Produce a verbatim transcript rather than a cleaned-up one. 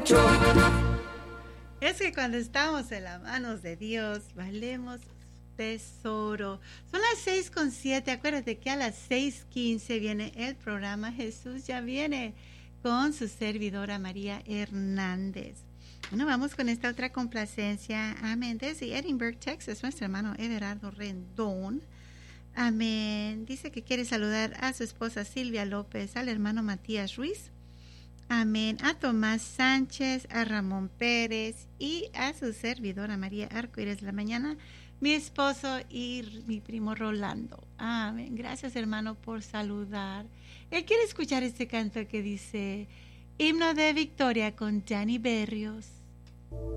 Es que cuando estamos en las manos de Dios, valemos tesoro. Son las seis con siete. Acuérdate que a las seis quince viene el programa Jesús ya viene con su servidora María Hernández. Bueno, vamos con esta otra complacencia. Amén. Desde Edinburgh, Texas, nuestro hermano Everardo Rendón. Amén. Dice que quiere saludar a su esposa Silvia López, al hermano Matías Ruiz. Amén. A Tomás Sánchez, a Ramón Pérez y a su servidora María Arcoíris de la Mañana, mi esposo y mi primo Rolando. Amén. Gracias, hermano, por saludar. Él quiere escuchar este canto que dice Himno de Victoria con Danny Berrios.